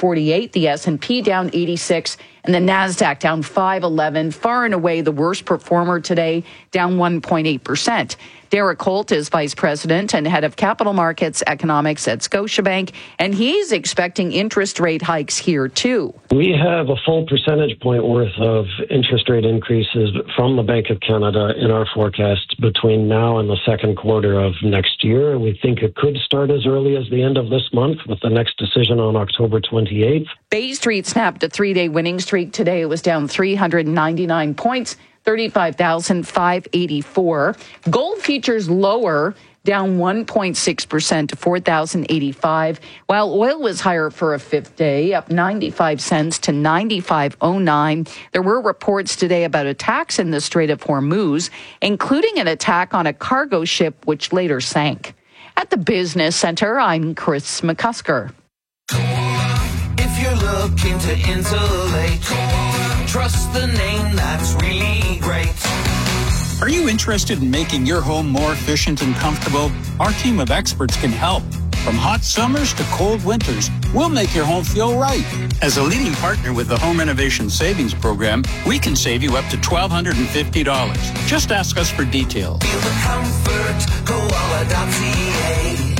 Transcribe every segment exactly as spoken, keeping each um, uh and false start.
forty-eight, the S and P down eighty-six, and the NASDAQ down five eleven, far and away the worst performer today, down one point eight percent. Derek Holt is Vice President and Head of Capital Markets Economics at Scotiabank, and he's expecting interest rate hikes here too. We have a full percentage point worth of interest rate increases from the Bank of Canada in our forecast between now and the second quarter of next year. We think it could start as early as the end of this month with the next decision on October twenty-eighth. Bay Street snapped a three-day winning streak today. It was down three hundred ninety-nine points. thirty-five thousand five hundred eighty-four. Gold futures lower, down one point six percent to four thousand eighty-five, while oil was higher for a fifth day, up ninety-five cents to ninety-five oh nine. There were reports today about attacks in the Strait of Hormuz, including an attack on a cargo ship which later sank. At the Business Center, I'm Chris McCusker. If you're looking to insulate, trust the name that's really great. Are you interested in making your home more efficient and comfortable? Our team of experts can help. From hot summers to cold winters, we'll make your home feel right. As a leading partner with the Home Renovation Savings Program, we can save you up to one thousand two hundred fifty dollars. Just ask us for details. Feel the comfort, koala dot c a.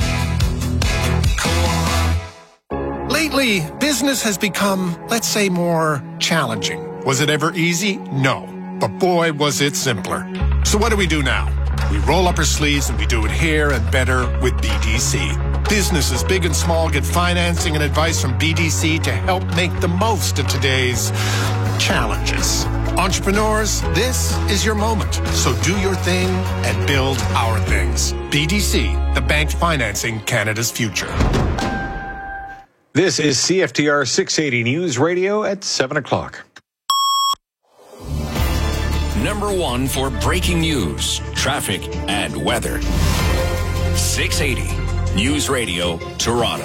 Lately, business has become, let's say, more challenging. Was it ever easy? No. But boy, was it simpler. So what do we do now? We roll up our sleeves and we do it here and better with B D C. Businesses big and small get financing and advice from B D C to help make the most of today's challenges. Entrepreneurs, this is your moment. So do your thing and build our things. B D C, the bank financing Canada's future. This is C F T R six eighty News Radio at seven o'clock. Number one for breaking news, traffic, and weather. six eighty News Radio, Toronto.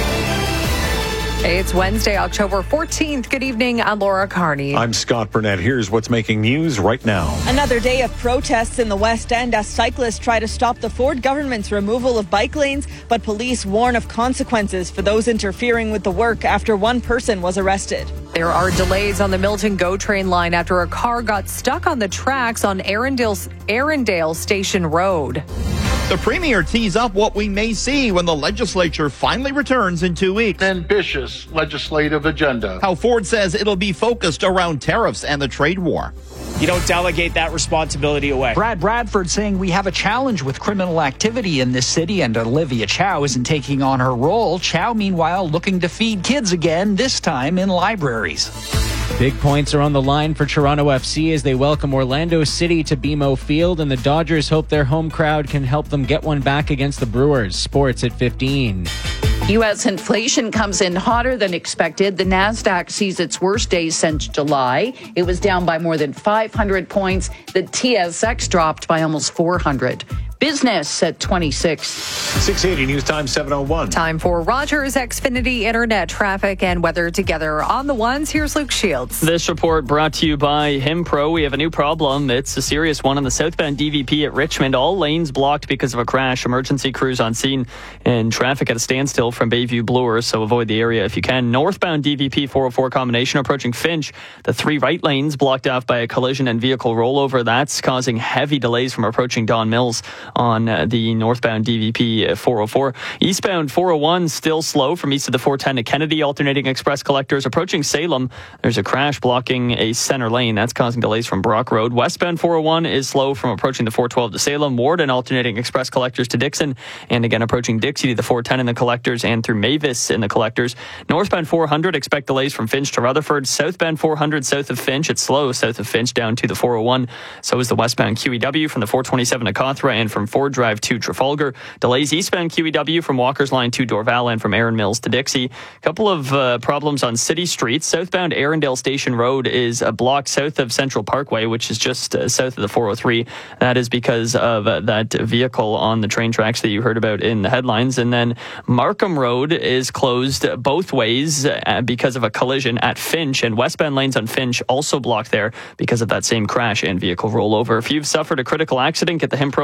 It's Wednesday, October fourteenth. Good evening. I'm Laura Carney. I'm Scott Burnett. Here's what's making news right now. Another day of protests in the West End as cyclists try to stop the Ford government's removal of bike lanes, but police warn of consequences for those interfering with the work after one person was arrested. There are delays on the Milton GO train line after a car got stuck on the tracks on Arundel, Arundel Station Road. The Premier tees up what we may see when the legislature finally returns in two weeks. An ambitious legislative agenda. How Ford says it'll be focused around tariffs and the trade war. You don't delegate that responsibility away. Brad Bradford saying we have a challenge with criminal activity in this city, and Olivia Chow isn't taking on her role. Chow, meanwhile, looking to feed kids again, this time in libraries. Big points are on the line for Toronto F C as they welcome Orlando City to B M O Field, and the Dodgers hope their home crowd can help them get one back against the Brewers. Sports at fifteen. U S inflation comes in hotter than expected. The NASDAQ sees its worst day since July. It was down by more than five hundred points. The T S X dropped by almost four hundred. Business at twenty-six. six eighty News Time, seven oh one. Time for Rogers Xfinity Internet traffic and weather together on the ones. Here's Luke Shields. This report brought to you by Himpro. We have a new problem. It's a serious one on the southbound D V P at Richmond. All lanes blocked because of a crash. Emergency crews on scene and traffic at a standstill from Bayview Bloor, so avoid the area if you can. Northbound D V P four oh four combination approaching Finch. The three right lanes blocked off by a collision and vehicle rollover. That's causing heavy delays from approaching Don Mills on uh, the northbound D V P four oh four. Eastbound four oh one still slow from east of the four ten to Kennedy. Alternating express collectors approaching Salem. There's a crash blocking a center lane. That's causing delays from Brock Road. Westbound four oh one is slow from approaching the four twelve to Salem. Warden alternating express collectors to Dixon. And again approaching Dixie to the four ten in the collectors and through Mavis in the collectors. Northbound four hundred expect delays from Finch to Rutherford. Southbound four hundred south of Finch. It's slow south of Finch down to the four oh one. So is the westbound Q E W from the four twenty-seven to Cawthra and from Ford Drive to Trafalgar. Delays eastbound Q E W from Walker's Line to Dorval and from Erin Mills to Dixie. A couple of uh, problems on city streets. Southbound Arundel Station Road is a block south of Central Parkway, which is just uh, south of the four oh three. That is because of uh, that vehicle on the train tracks that you heard about in the headlines. And then Markham Road is closed both ways uh, because of a collision at Finch, and westbound lanes on Finch also blocked there because of that same crash and vehicle rollover. If you've suffered a critical accident, get the Himpro Advantage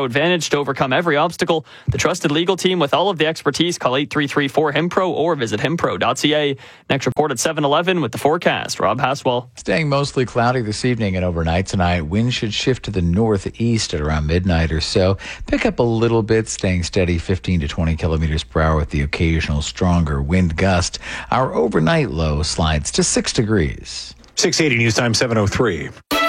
managed to overcome every obstacle. The trusted legal team with all of the expertise. Call eight three three four HIMPRO or visit himpro dot c a. Next report at seven eleven with the forecast. Rob Haswell. Staying mostly cloudy this evening and overnight tonight. Winds should shift to the northeast at around midnight or so. Pick up a little bit, staying steady fifteen to twenty kilometers per hour with the occasional stronger wind gust. Our overnight low slides to six degrees. six eighty News Time, seven oh three.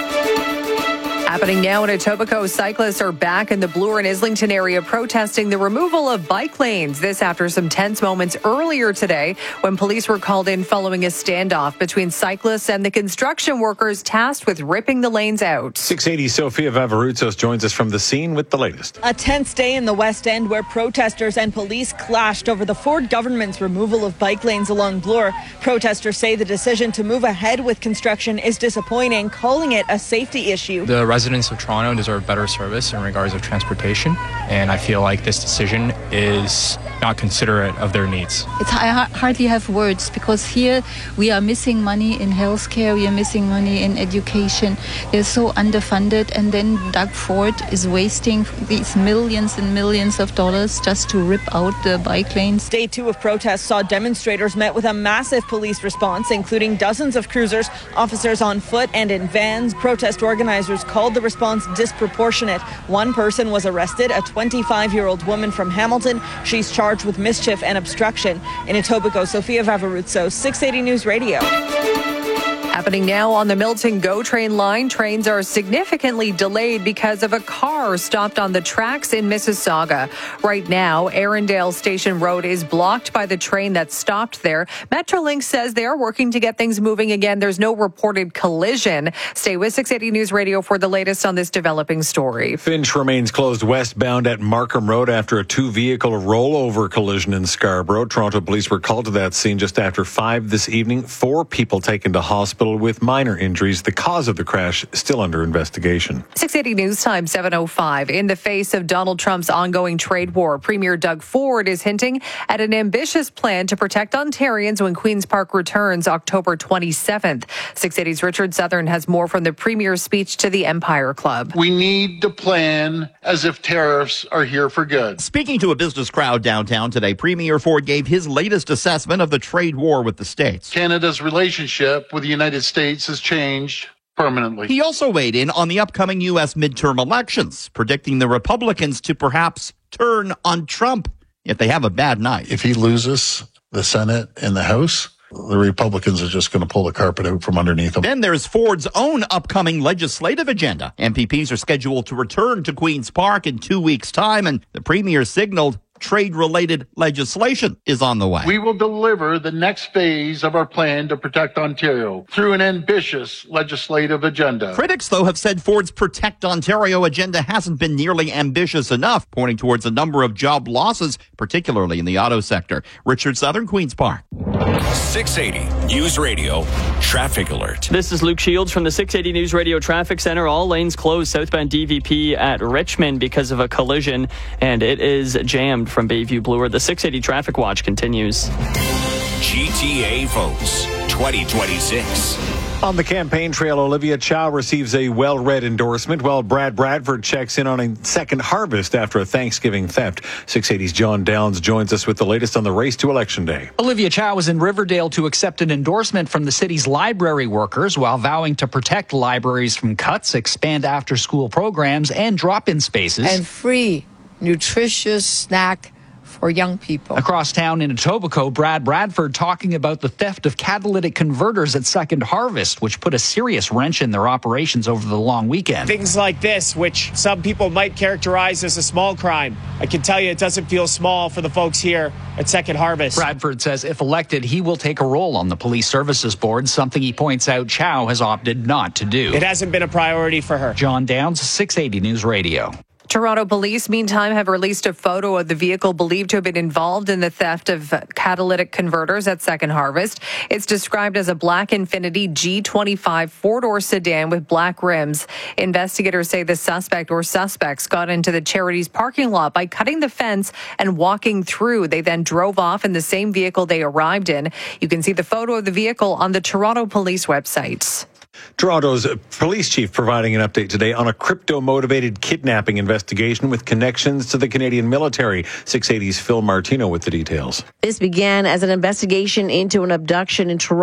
Happening now in Etobicoke, cyclists are back in the Bloor and Islington area protesting the removal of bike lanes. This after some tense moments earlier today when police were called in following a standoff between cyclists and the construction workers tasked with ripping the lanes out. six eighty Sophia Vavaroutsos joins us from the scene with the latest. A tense day in the West End where protesters and police clashed over the Ford government's removal of bike lanes along Bloor. Protesters say the decision to move ahead with construction is disappointing, calling it a safety issue. The residents of Toronto deserve better service in regards of transportation, and I feel like this decision is not considerate of their needs. It's, I hardly have words because here we are missing money in healthcare, we are missing money in education. They're so underfunded, and then Doug Ford is wasting these millions and millions of dollars just to rip out the bike lanes. Day two of protests saw demonstrators met with a massive police response, including dozens of cruisers, officers on foot and in vans. Protest organizers called the response disproportionate. One person was arrested, a twenty-five-year-old woman from Hamilton. She's charged with mischief and obstruction. In Etobicoke, Sophia Vavaroutsos, six eighty News Radio. Happening now on the Milton GO train line. Trains are significantly delayed because of a car stopped on the tracks in Mississauga. Right now, Arundel Station Road is blocked by the train that stopped there. Metrolinx says they are working to get things moving again. There's no reported collision. Stay with six eighty News Radio for the latest on this developing story. Finch remains closed westbound at Markham Road after a two-vehicle rollover collision in Scarborough. Toronto police were called to that scene just after five this evening. Four people taken to hospital with minor injuries. The cause of the crash still under investigation. six eighty News Time, seven oh five. In the face of Donald Trump's ongoing trade war, Premier Doug Ford is hinting at an ambitious plan to protect Ontarians when Queen's Park returns October twenty-seventh. six eighty's Richard Southern has more from the Premier's speech to the Empire Club. We need to plan as if tariffs are here for good. Speaking to a business crowd downtown today, Premier Ford gave his latest assessment of the trade war with the states. Canada's relationship with the United States has changed permanently. He also weighed in on the upcoming U S midterm elections, predicting the Republicans to perhaps turn on Trump if they have a bad night. If he loses the Senate and the House, the Republicans are just going to pull the carpet out from underneath them. Then there's Ford's own upcoming legislative agenda. M P Ps are scheduled to return to Queen's Park in two weeks' time, and the Premier signaled trade-related legislation is on the way. We will deliver the next phase of our plan to protect Ontario through an ambitious legislative agenda. Critics, though, have said Ford's Protect Ontario agenda hasn't been nearly ambitious enough, pointing towards a number of job losses, particularly in the auto sector. Richard Southern, Queen's Park. six eighty News Radio Traffic Alert. This is Luke Shields from the six eighty News Radio Traffic Center. All lanes closed southbound D V P at Richmond because of a collision, and it is jammed from Bayview Bloor. The six eighty Traffic Watch continues. G T A votes twenty twenty-six. On the campaign trail, Olivia Chow receives a well-read endorsement, while Brad Bradford checks in on a second harvest after a Thanksgiving theft. six eighty's John Downs joins us with the latest on the race to Election Day. Olivia Chow was in Riverdale to accept an endorsement from the city's library workers while vowing to protect libraries from cuts, expand after-school programs, and drop-in spaces. And free, nutritious snack for young people. Across town in Etobicoke, Brad Bradford talking about the theft of catalytic converters at Second Harvest, which put a serious wrench in their operations over the long weekend. Things like this, which some people might characterize as a small crime, I can tell you it doesn't feel small for the folks here at Second Harvest. Bradford says if elected, he will take a role on the Police Services Board, something he points out Chow has opted not to do. It hasn't been a priority for her. John Downs, six eighty News Radio. Toronto police, meantime, have released a photo of the vehicle believed to have been involved in the theft of catalytic converters at Second Harvest. It's described as a black Infiniti G twenty-five four-door sedan with black rims. Investigators say the suspect or suspects got into the charity's parking lot by cutting the fence and walking through. They then drove off in the same vehicle they arrived in. You can see the photo of the vehicle on the Toronto Police website. Toronto's police chief providing an update today on a crypto-motivated kidnapping investigation with connections to the Canadian military. six eighty's Phil Martino with the details. This began as an investigation into an abduction in Toronto.